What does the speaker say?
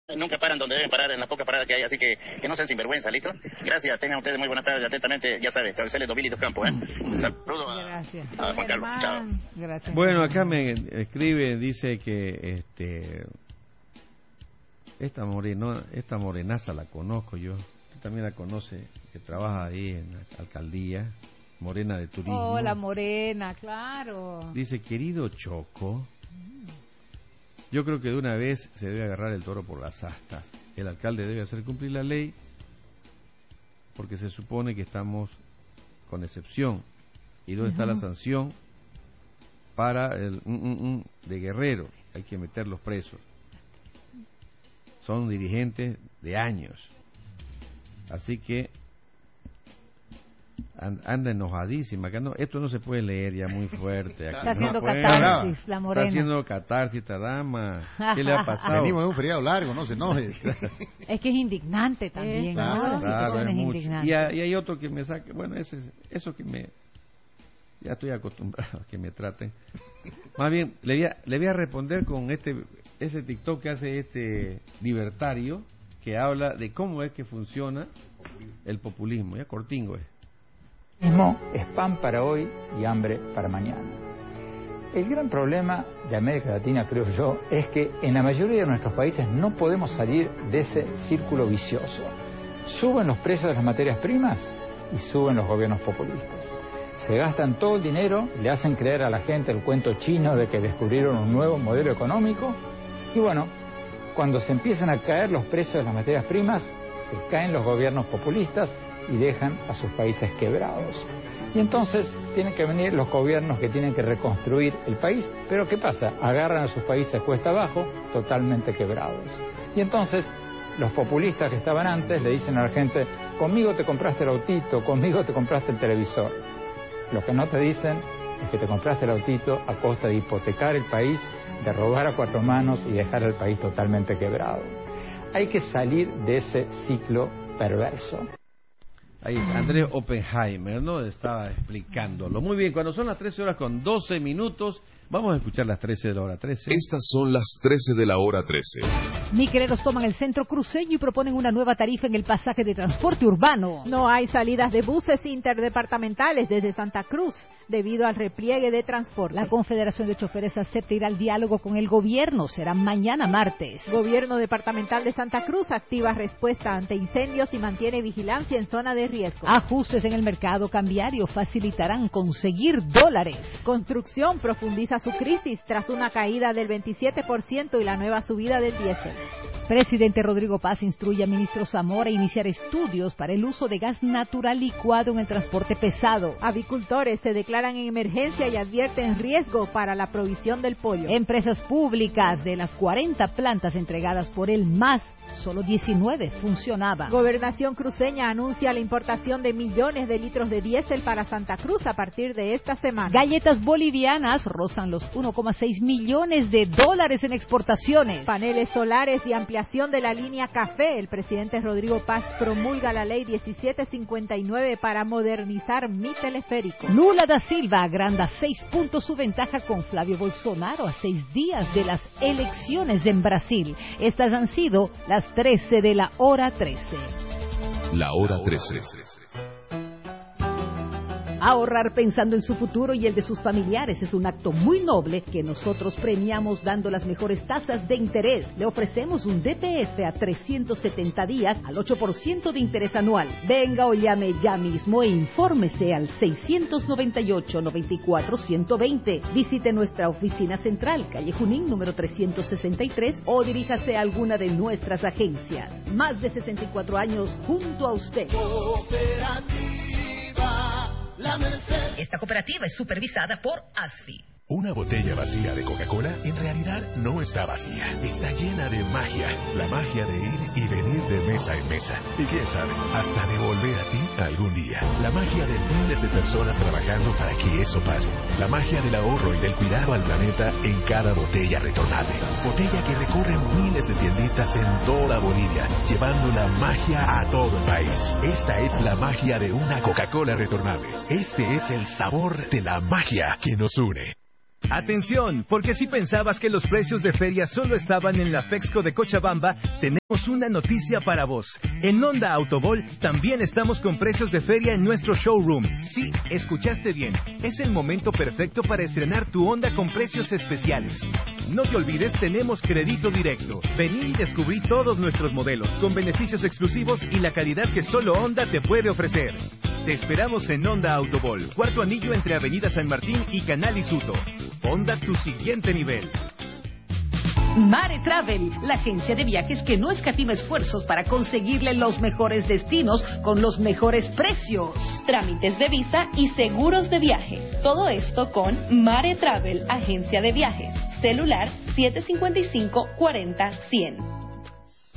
Nunca paran donde deben parar en las pocas paradas que hay, así que no sean sinvergüenza, ¿listo? Gracias, tengan ustedes muy buenas tardes, atentamente, ya sabes, Cabezales Dovilli dos Campos, Un saludo a Juan Carlos, chao. Gracias. Bueno, acá me escribe, dice que esta morenaza la conozco yo, también la conoce, que trabaja ahí en la alcaldía, Morena de Turismo. Oh, la Morena, claro. Dice, querido Choco, yo creo que de una vez se debe agarrar el toro por las astas. El alcalde debe hacer cumplir la ley porque se supone que estamos con excepción. ¿Y dónde está la sanción para el de Guerrero? Hay que meterlos presos. Son dirigentes de años. Así que anda enojadísima. Acá no, esto no se puede leer ya muy fuerte. Acá está haciendo no catarsis, la Morena. Está haciendo catarsis esta dama. ¿Qué le ha pasado? Venimos de un feriado largo, no se enoje. Es que es indignante también, claro, ¿no? La situación es es mucho. indignante. Y hay otro que me saca, bueno, eso que me... Ya estoy acostumbrado a que me traten. Más bien, le voy a responder con ese TikTok que hace este libertario, que habla de cómo es que funciona el populismo. Ya cortingo es. Es pan para hoy y hambre para mañana. El gran problema de América Latina, creo yo, es que en la mayoría de nuestros países no podemos salir de ese círculo vicioso. Suben los precios de las materias primas y suben los gobiernos populistas. Se gastan todo el dinero, le hacen creer a la gente el cuento chino de que descubrieron un nuevo modelo económico y bueno, cuando se empiezan a caer los precios de las materias primas, se caen los gobiernos populistas y dejan a sus países quebrados. Y entonces tienen que venir los gobiernos que tienen que reconstruir el país, pero ¿qué pasa? Agarran a sus países cuesta abajo, totalmente quebrados. Y entonces los populistas que estaban antes le dicen a la gente, conmigo te compraste el autito, conmigo te compraste el televisor. Lo que no te dicen es que te compraste el autito a costa de hipotecar el país, de robar a cuatro manos y dejar el país totalmente quebrado. Hay que salir de ese ciclo perverso. Ahí Andrés Oppenheimer, ¿no? Estaba explicándolo. Muy bien, cuando son las 13 horas con 12 minutos, vamos a escuchar las 13 de la hora 13. Estas son las 13 de la hora 13. Miquereros toman el centro cruceño y proponen una nueva tarifa en el pasaje de transporte urbano. No hay salidas de buses interdepartamentales desde Santa Cruz debido al repliegue de transporte. La Confederación de Choferes acepta ir al diálogo con el gobierno. Será mañana martes. Gobierno departamental de Santa Cruz activa respuesta ante incendios y mantiene vigilancia en zona de riesgo. Ajustes en el mercado cambiario facilitarán conseguir dólares. Construcción profundiza su crisis tras una caída del 27% y la nueva subida del diésel. Presidente Rodrigo Paz instruye a ministro Zamora a iniciar estudios para el uso de gas natural licuado en el transporte pesado. Avicultores se declaran en emergencia y advierten riesgo para la provisión del pollo. Empresas públicas, de las 40 plantas entregadas por el MAS, solo 19 funcionaban. Gobernación cruceña anuncia la importación de millones de litros de diésel para Santa Cruz a partir de esta semana. Galletas bolivianas rozan los 1,6 millones de dólares en exportaciones. Paneles solares y ampliación de la línea café. El presidente Rodrigo Paz promulga la ley 1759 para modernizar mi teleférico. Lula da Silva agranda 6 puntos su ventaja con Flavio Bolsonaro a 6 días de las elecciones en Brasil. Estas han sido las 13 de la hora 13. La hora 13. Ahorrar pensando en su futuro y el de sus familiares es un acto muy noble que nosotros premiamos dando las mejores tasas de interés. Le ofrecemos un DPF a 370 días al 8% de interés anual. Venga o llame ya mismo e infórmese al 698-94-120. Visite nuestra oficina central, calle Junín, número 363, o diríjase a alguna de nuestras agencias. Más de 64 años junto a usted. Esta cooperativa es supervisada por ASFI. Una botella vacía de Coca-Cola en realidad no está vacía, está llena de magia, la magia de ir y venir de mesa en mesa. Y quién sabe, hasta de volver a ti algún día. La magia de miles de personas trabajando para que eso pase. La magia del ahorro y del cuidado al planeta en cada botella retornable. Botella que recorre miles de tienditas en toda Bolivia, llevando la magia a todo el país. Esta es la magia de una Coca-Cola retornable. Este es el sabor de la magia que nos une. Atención, porque si pensabas que los precios de feria solo estaban en la Fexco de Cochabamba, tenemos una noticia para vos. En Honda Autobol también estamos con precios de feria en nuestro showroom. Sí, escuchaste bien. Es el momento perfecto para estrenar tu Honda con precios especiales. No te olvides, tenemos crédito directo. Vení y descubrí todos nuestros modelos con beneficios exclusivos y la calidad que solo Honda te puede ofrecer. Te esperamos en Honda Autobol, cuarto anillo entre Avenida San Martín y Canal Isuto. Honda, tu siguiente nivel. Mare Travel, la agencia de viajes que no escatima esfuerzos para conseguirle los mejores destinos con los mejores precios. Trámites de visa y seguros de viaje. Todo esto con Mare Travel, agencia de viajes. Celular 755-40-100.